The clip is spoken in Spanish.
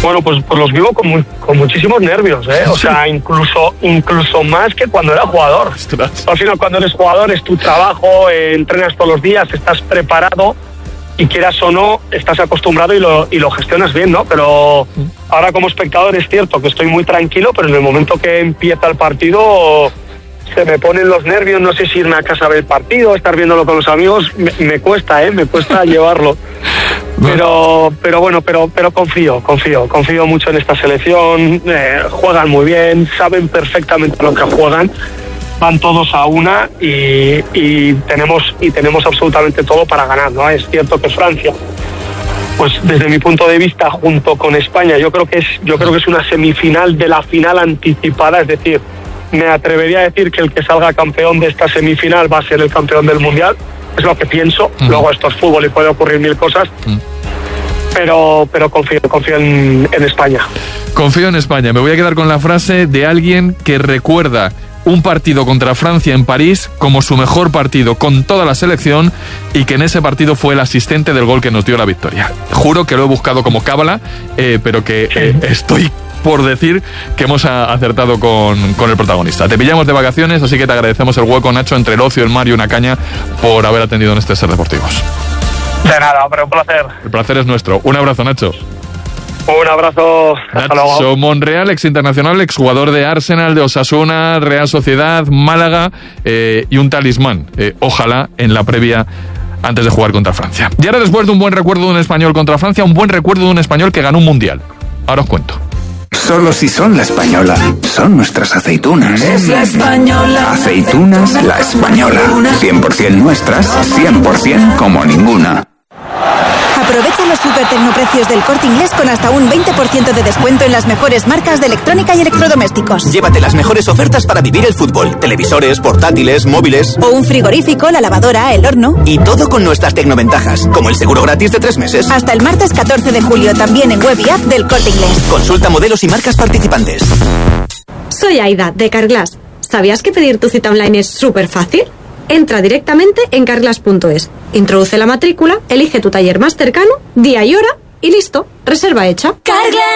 Bueno, pues los vivo con muchísimos nervios, ¿eh? O sea, incluso más que cuando era jugador. Al final, cuando eres jugador es tu trabajo, entrenas todos los días, estás preparado y quieras o no, estás acostumbrado y lo gestionas bien, ¿no? Pero ahora como espectador es cierto que estoy muy tranquilo, pero en el momento que empieza el partido se me ponen los nervios, no sé si irme a casa a ver el partido, estar viéndolo con los amigos, me cuesta llevarlo. Pero bueno, pero confío mucho en esta selección, juegan muy bien, saben perfectamente lo que juegan, van todos a una y tenemos absolutamente todo para ganar, ¿no? Es cierto que Francia, pues desde mi punto de vista, junto con España, yo creo que es una semifinal de la final anticipada, es decir, me atrevería a decir que el que salga campeón de esta semifinal va a ser el campeón del Mundial, es lo que pienso. Luego esto es fútbol y puede ocurrir mil cosas, pero confío en España. Confío en España. Me voy a quedar con la frase de alguien que recuerda un partido contra Francia en París como su mejor partido con toda la selección y que en ese partido fue el asistente del gol que nos dio la victoria. Juro que lo he buscado como cábala, pero que estoy por decir que hemos acertado con el protagonista. Te pillamos de vacaciones, así que te agradecemos el hueco, Nacho, entre el ocio, el mar y una caña, por haber atendido en este Ser Deportivos. De nada, hombre, un placer. El placer es nuestro. Un abrazo, Nacho. Un abrazo. Hasta luego. Nacho Monreal, ex internacional, exjugador de Arsenal, de Osasuna, Real Sociedad, Málaga y un talismán. Ojalá en la previa antes de jugar contra Francia. Y ahora, después de un buen recuerdo de un español contra Francia, un buen recuerdo de un español que ganó un mundial. Ahora os cuento. Solo si son La Española. Son nuestras aceitunas. Es La Española. Aceitunas La Española. 100% nuestras, 100% como ninguna. Aprovecha los super tecnoprecios del Corte Inglés con hasta un 20% de descuento en las mejores marcas de electrónica y electrodomésticos. Llévate las mejores ofertas para vivir el fútbol. Televisores, portátiles, móviles. O un frigorífico, la lavadora, el horno. Y todo con nuestras tecnoventajas, como el seguro gratis de 3 meses. Hasta el martes 14 de julio, también en web y app del Corte Inglés. Consulta modelos y marcas participantes. Soy Aida, de Carglass. ¿Sabías que pedir tu cita online es súper fácil? Entra directamente en carglass.es, introduce la matrícula, elige tu taller más cercano, día y hora y listo, reserva hecha. Carglass.